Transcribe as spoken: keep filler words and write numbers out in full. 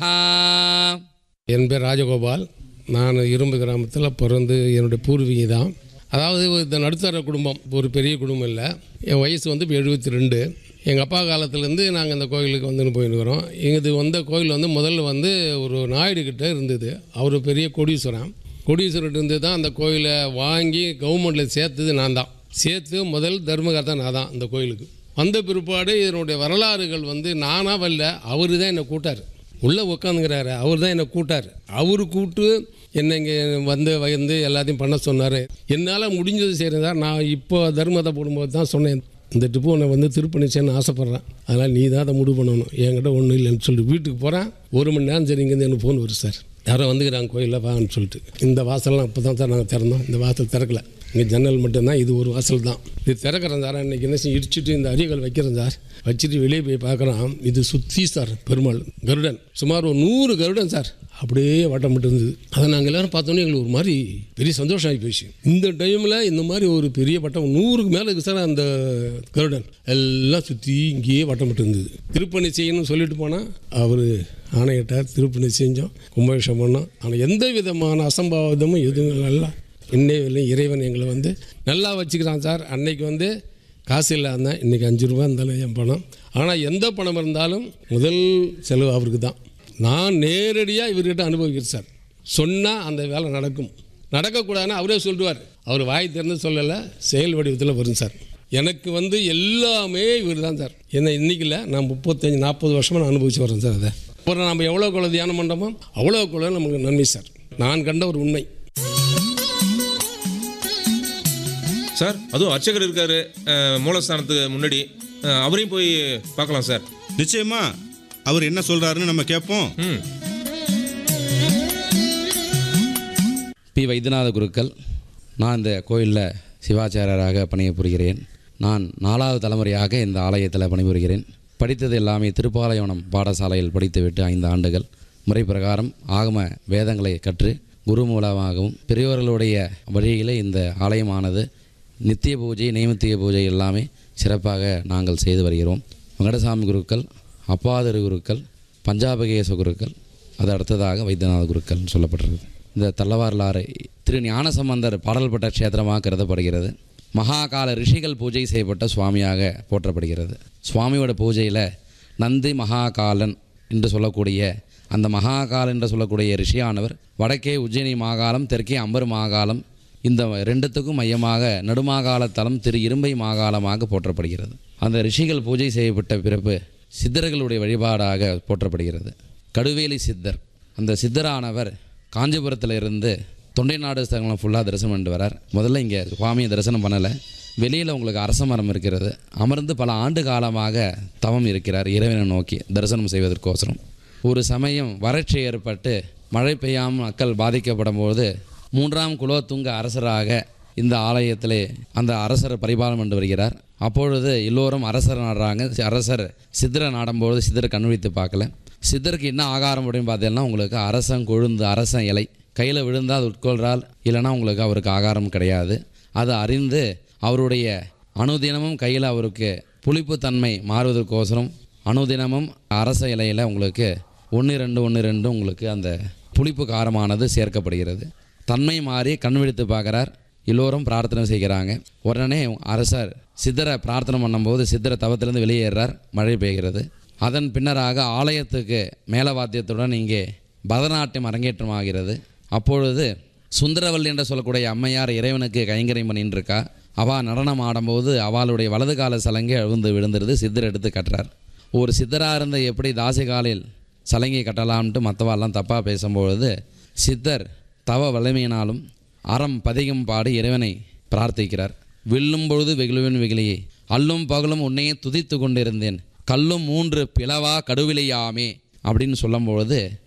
என் பேர் ராஜகோபால். நான் இரும்பு கிராமத்தில் பிறந்து என்னுடைய பூர்வீகம் தான். அதாவது இந்த நடுத்தர குடும்பம், ஒரு பெரிய குடும்பம் இல்லை. என் வயசு வந்து இப்போ எழுபத்தி ரெண்டு. எங்கள் அப்பா காலத்துலேருந்து நாங்கள் இந்த கோயிலுக்கு வந்து போயிருக்கிறோம். இது வந்த கோயில் வந்து முதல்ல வந்து ஒரு நாயுடுகிட்ட இருந்தது. அவர் பெரிய கோடீஸ்வரன். கோடீஸ்வரன் இருந்து தான் அந்த கோயிலை வாங்கி கவர்மெண்ட்டில் சேர்த்தது நான் தான். சேர்த்து முதல் தர்மகர்த்தா நான் தான் இந்த கோயிலுக்கு. வந்த பிற்பாடு இதனுடைய வரலாறுகள் வந்து நானாக வரல, அவர் தான் என்னை கூட்டார். உள்ளே உட்காந்துங்கிறாரு, அவர் தான் என்னை கூட்டார். அவர் கூப்பிட்டு என்னை இங்கே வந்து வந்து எல்லாத்தையும் பண்ண சொன்னார். என்னால் முடிஞ்சது செய்கிறதா. நான் இப்போ தர்மத்தை போடும்போது தான் சொன்னேன், இந்த ட்ரிப்பு உன்னை வந்து திருப்பணிச்சேன்னு ஆசைப்பட்றேன், அதனால் நீ தான் அதை முடிவு பண்ணணும், என்கிட்ட ஒன்றும் இல்லைன்னு சொல்லிட்டு வீட்டுக்கு போகிறேன். ஒரு மணி நேரம் சரி இங்கேருந்து எனக்கு ஃபோன் வரும், சார் யாரோ வந்துக்கிறாங்க கோயிலில் வாங்கன்னு சொல்லிட்டு. இந்த வாசல்லாம் அப்போ தான் சார் நாங்கள் திறந்தோம். இந்த வாசல் திறக்கலை, இங்கே ஜன்னல் மட்டும்தான், இது ஒரு வாசல் தான். இது திறக்கிறேன் சார். அன்றைக்கி என்ன செய்ய இடிச்சுட்டு இந்த அரியகள் வைக்கிறேன் சார். வச்சுட்டு வெளியே போய் பார்க்குறான், இது சுற்றி சார் பெருமாள் கருடன், சுமார் ஒரு நூறு கருடன் சார் அப்படியே வட்டம் மட்டும் இருந்தது. அதை நாங்கள் எல்லோரும் பார்த்தோன்னே எங்களுக்கு ஒரு மாதிரி பெரிய சந்தோஷம் ஆகி போயிடுச்சு. இந்த டைமில் இந்த மாதிரி ஒரு பெரிய வட்டம் நூறுக்கு மேலே இருக்குது சார். அந்த கருடன் எல்லாம் சுற்றி இங்கேயே வட்டம் மட்டும் இருந்தது. திருப்பணி செய்யணும்னு சொல்லிட்டு போனால் அவர் ஆணையிட்டார், திருப்பணி செஞ்சோம், கும்பாபிஷேகம் பண்ணோம். ஆனால் எந்த விதமான அசம்பாவிதமும் எதுவும் நல்லா இன்னைக்கு இறைவன் எங்களை வந்து நல்லா வச்சுக்கிறான் சார். அன்னைக்கு வந்து காசு இல்லாத, இன்றைக்கி அஞ்சு ரூபா இருந்தாலும் என் பணம். ஆனால் எந்த பணம் இருந்தாலும் முதல் செலவு அவருக்கு தான். நான் நேரடியாக இவர்கிட்ட அனுபவிக்கிறேன் சார். சொன்னால் அந்த வேலை நடக்கும், நடக்கக்கூடாதுன்னு அவரே சொல்லுவார். அவர் வாய் திறந்து சொல்லலை, செயல் வடிவத்தில் வரும் சார். எனக்கு வந்து எல்லாமே இவர் தான் சார். என்ன இன்றைக்கி இல்லை, நான் முப்பத்தஞ்சு நாற்பது வருஷமாக நான் அனுபவிச்சு வரேன் சார். அதை அப்புறம் நம்ம எவ்வளோக்குள்ள தியானம் பண்ணுறோமோ அவ்வளோக்குள்ள நமக்கு நன்மை சார். நான் கண்ட ஒரு உண்மை சார். அதுவும் அர்ச்சகர் இருக்காரு மூலஸ்தானத்துக்கு முன்னாடி, அவரையும் போய் பார்க்கலாம் சார். நிச்சயமா அவர் என்ன சொல்றாருன்னு நம்ம கேட்போம். பி வைத்தியநாத குருக்கள். நான் இந்த கோயிலில் சிவாச்சாரியராக பணிபுரிகிறேன். நான் நாலாவது தலைமுறையாக இந்த ஆலயத்தில் பணிபுரிகிறேன். படித்தது எல்லாமே திருப்பாலைவனம் பாடசாலையில் படித்துவிட்டு ஐந்து ஆண்டுகள் முறை பிரகாரம் ஆகம வேதங்களை கற்று குரு மூலமாகவும் பெரியவர்களுடைய வழியில் இந்த ஆலயமானது நித்திய பூஜை நைமித்திய பூஜை எல்லாமே சிறப்பாக நாங்கள் செய்து வருகிறோம். வெங்கடசாமி குருக்கள், அப்பாதிரு குருக்கள், பஞ்சாபகேச குருக்கள், அது அடுத்ததாக வைத்தியநாத குருக்கள் சொல்லப்பட்டிருக்கு. இந்த தள்ளவாரலாறு திரு ஞானசம்பந்தர் பாடல்பட்ட க்ஷேத்திரமாக கருதப்படுகிறது. மகாகால ரிஷிகள் பூஜை செய்யப்பட்ட சுவாமியாக போற்றப்படுகிறது. சுவாமியோட பூஜையில் நந்தி மகாகாலன் என்று சொல்லக்கூடிய அந்த மகாகாலன் என்று சொல்லக்கூடிய ரிஷியானவர் வடக்கே உஜ்ஜயினி மாகாலம், தெற்கே அம்பர் மாகாலம், இந்த ரெண்டுத்துக்கும் மையமாக நடுமாகால தலம் திரு இரும்பை மாகாலமாக போற்றப்படுகிறது. அந்த ரிஷிகள் பூஜை செய்யப்பட்ட பிறப்பு சித்தர்களுடைய வழிபாடாக போற்றப்படுகிறது. கடுவேலி சித்தர், அந்த சித்தரானவர் காஞ்சிபுரத்தில் இருந்து தொண்டை நாடு ஸ்தலங்களை ஃபுல்லாக தரிசனம் பண்ணிட்டு வரார். முதல்ல இங்கே சுவாமியை தரிசனம் பண்ணலை, வெளியில் உங்களுக்கு அரச மரம் இருக்கிறது, அமர்ந்து பல ஆண்டு காலமாக தவம் இருக்கிறார் இறைவனை நோக்கி தரிசனம் செய்வதற்கோசரம். ஒரு சமயம் வறட்சி ஏற்பட்டு மழை பெய்யாமல் மக்கள் பாதிக்கப்படும் போது மூன்றாம் குலோத்துங்க அரசராக இந்த ஆலயத்திலே அந்த அரசர் பரிபாலனம் பண்ணி வருகிறார். அப்பொழுது எல்லோரும் அரசர் நாடுறாங்க. அரசர் சித்தரை நாடும்போது சித்தர் கண்விழித்து பார்க்கல. சித்தருக்கு என்ன ஆகாரம் அப்படின்னு பார்த்தீங்கன்னா உங்களுக்கு அரசன் கொழுந்து, அரசன் இலை கையில் விழுந்தால் அது உட்கொள்றால், இல்லைனா உங்களுக்கு அவருக்கு ஆகாரம் கிடையாது. அதை அறிந்து அவருடைய அனுதினமும் கையில் அவருக்கு புளிப்புத்தன்மை மாறுவதற்கோசரம் அனுதினமும் அரச இலையில் உங்களுக்கு ஒன்று ரெண்டு ஒன்று ரெண்டு உங்களுக்கு அந்த புளிப்பு காரமானது சேர்க்கப்படுகிறது. தன்மை மாறி கண் விழித்து பார்க்குறார். எல்லோரும் பிரார்த்தனை செய்கிறாங்க. உடனே அரசர் சித்தரை பிரார்த்தனை பண்ணும்போது சித்தரை தவத்திலிருந்து வெளியேறார். மழை பெய்கிறது. அதன் பின்னராக ஆலயத்துக்கு மேலவாத்தியத்துடன் இங்கே பரதநாட்டியம் அரங்கேற்றமாகிறது. அப்பொழுது சுந்தரவல்லி என்று சொல்லக்கூடிய அம்மையார் இறைவனுக்கு கைங்கரியம் பண்ணின்னு இருக்கா. அவள் நடனம் ஆடும்போது அவளுடைய வலது கால சலங்கை அழுந்து விழுந்துருது. சித்தர் எடுத்து கட்டுறார். ஒரு சித்தராக இருந்த எப்படி தாசி காலில் சலங்கை கட்டலாம்ட்டு மற்றவாள்லாம் தப்பாக பேசும்பொழுது சித்தர் தவ வலிமையினாலும் அறம் பதிகம் பாடி இறைவனை பிரார்த்திக்கிறார். வில்லும் பொழுது வெகுழுவின் வெகுளியை அல்லும் பகலும் உன்னையே துதித்து கொண்டிருந்தேன், கல்லும் மூன்று பிளவா கடுவிலையாமே அப்படின்னு சொல்லும் பொழுது